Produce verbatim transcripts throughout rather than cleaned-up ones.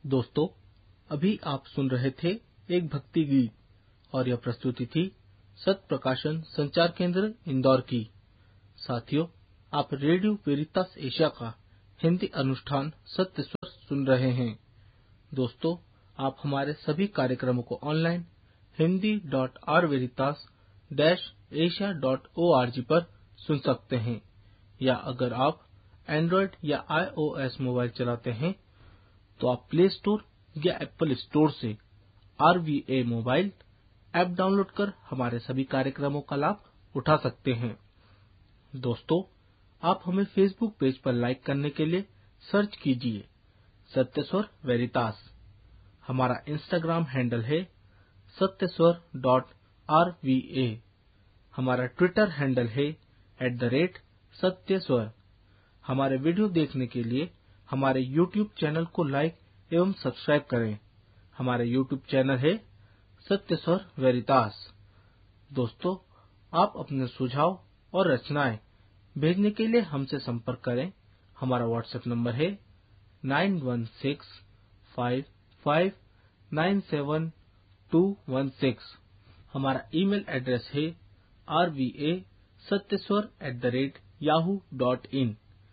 दोस्तों, अभी आप सुन रहे थे एक भक्ति गीत और यह प्रस्तुति थी सत्य प्रकाशन संचार केंद्र इंदौर की। साथियों, आप रेडियो वेरितास एशिया का हिंदी अनुष्ठान सत्य स्वर सुन रहे हैं। दोस्तों, आप हमारे सभी कार्यक्रमों को online Hindi dot are वेरितास dash Asia dot O R G पर सुन सकते हैं, या अगर आप एंड्रॉयड या आई ओ एस मोबाइल चलाते हैं तो आप प्ले स्टोर या एप्पल स्टोर से are V A mobile app download कर हमारे सभी कार्यक्रमों का लाभ उठा सकते हैं। दोस्तों, आप हमें फेसबुक पेज पर लाइक करने के लिए सर्च कीजिए सत्य स्वर वेरितास। हमारा इंस्टाग्राम हैंडल है सत्य स्वर डॉट आर वी ए। हमारा ट्विटर हैंडल है एट द रेट सत्य स्वर। हमारे वीडियो देखने के लिए हमारे यूट्यूब चैनल को लाइक एवं सब्सक्राइब करें। हमारे यूट्यूब चैनल है सत्य स्वर वेरितास। दोस्तों, आप अपने सुझाव और रचनाएं भेजने के लिए हमसे संपर्क करें। हमारा व्हाट्सएप नंबर है nine one six five five nine seven to one six. हमारा ईमेल एड्रेस है are V A सत्यस्वर at the rate Yahoo dot in.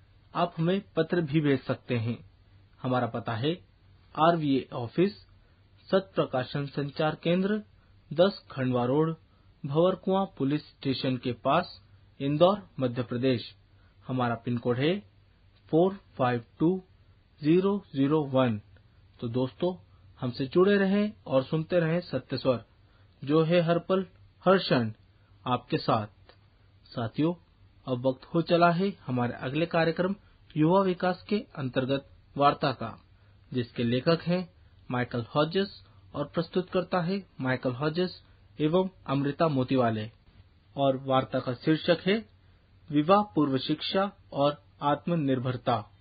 आप हमें पत्र भी भेज सकते हैं। हमारा पता है आर वी ए ऑफिस, सत्य प्रकाशन संचार केंद्र, दस Khandwa road, Bhanwarkuan police station के पास, इंदौर, मध्य प्रदेश। हमारा पिन कोड है four five to zero zero one. तो दोस्तों, हमसे जुड़े रहें और सुनते रहें सत्य स्वर, जो है हर पल हर क्षण आपके साथ। साथियों, अब वक्त हो चला है हमारे अगले कार्यक्रम युवा विकास के अंतर्गत वार्ता का, जिसके लेखक हैं माइकल हॉजेस और प्रस्तुतकर्ता है माइकल हॉजेस एवं अमृता मोतीवाले। और वार्ता का शीर्षक है विवाह पूर्व शिक्षा और आत्मनिर्भरता।